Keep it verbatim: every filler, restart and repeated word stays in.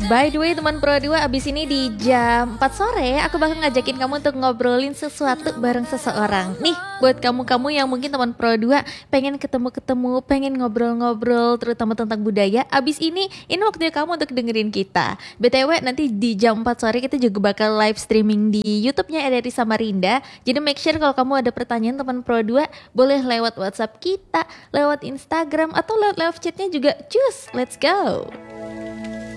By the way teman Pro dua, abis ini di jam empat sore aku bakal ngajakin kamu untuk ngobrolin sesuatu bareng seseorang. Nih buat kamu-kamu yang mungkin teman Pro dua pengen ketemu-ketemu, pengen ngobrol-ngobrol terutama tentang budaya, abis ini ini waktunya kamu untuk dengerin kita. B T W nanti di jam empat sore kita juga bakal live streaming di YouTube-nya R R I Samarinda. Jadi make sure kalau kamu ada pertanyaan teman Pro dua boleh lewat WhatsApp kita, lewat Instagram atau lewat live chatnya juga. Cus, let's go.